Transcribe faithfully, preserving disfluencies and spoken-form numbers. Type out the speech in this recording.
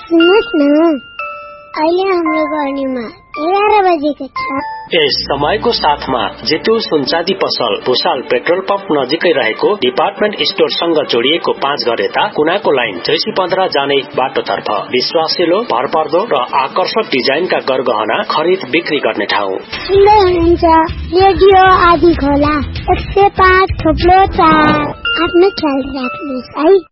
सुन्नुहोस् न, अहिले हाम्रो गर्नीमा एघार बजेको छ। यस समयको साथमा जेतु सुनचाँदी पसल भुसाल पेट्रोल पम्प नजिकै रहेको डिपार्टमेन्ट स्टोरसँग जोडिएको पाँच घर यता कुनाको लाइन चैसी पन्ध्र जाने बाटोतर्फ विश्वासिलो, भरपर्दो र आकर्षक डिजाइनका गरगहना खरिद बिक्री गर्ने ठाउँ। सुन्दै हुनुहुन्छ रेडियो आदि खोला एक सय पाँच थोप्लो चार। आफ्नो ख्याल राख्नुहोस् है।